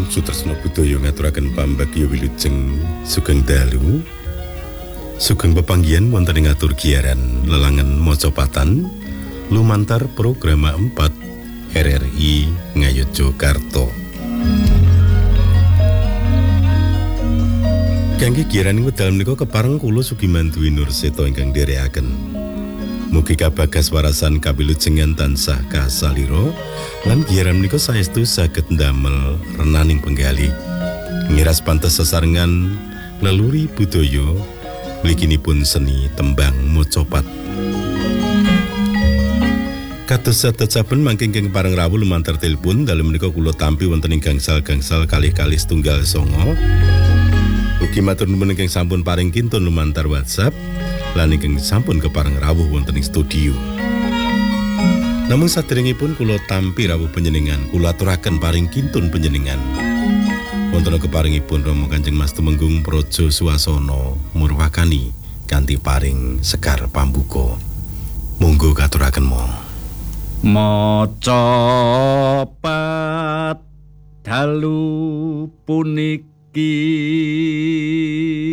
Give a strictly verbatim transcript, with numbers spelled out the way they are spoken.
Sutresna budaya ngaturaken pambagya wilujeng sugeng dalu. Sugeng pepanggihan wonten ing atur giaran lelangan Mojopatan lumantar program empat R R I Ngayogyakarta. Kangge giaran wekdal menika kepareng kula Sugiman Dwi Nurseto ingkang dherekaken. Mugi kabagas warasan kawilujengan tansah kasalira lan giaran menika saestu saged ndamel renaning penggali ngiras pantes sesarengan leluri budaya mliginipun seni tembang Mojopat. Kados saben mangke ingkang pareng rawuh lumantar telepon dalem menika kula tampi wonten ing gangsal-gangsal kalih-kalih setunggal songo. Ugi matur nuwun ingkang sampun paring kintun lumantar WhatsApp lan ingkang sampun kepareng rawuh wonten ing studio. Namung saderengipun kula tampi rawuh panjenengan, kula aturaken paring kintun panjenengan. Wonten keparingipun Rama Kanjeng Mas Tumenggung Praja Swasana murwakani kanthi paring sekar pambuka. Monggo katuraken mo. Mojopat dalu puniki